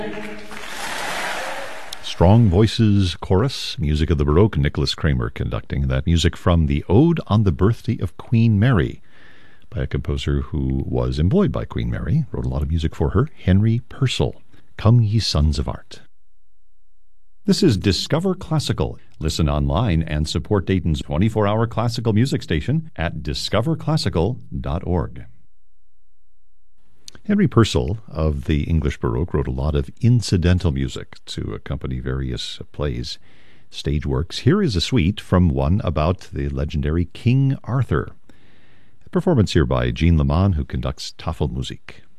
Strong Voices Chorus, music of the Baroque, Nicholas Kramer conducting that music from the Ode on the Birthday of Queen Mary by a composer who was employed by Queen Mary, wrote a lot of music for her, Henry Purcell. Come Ye Sons of Art. This is Discover Classical. Listen online and support Dayton's 24-hour classical music station at discoverclassical.org. Henry Purcell of the English Baroque wrote a lot of incidental music to accompany various plays, stage works. Here is a suite from one about the legendary King Arthur. A performance here by Jean Lamont, who conducts Tafelmusik.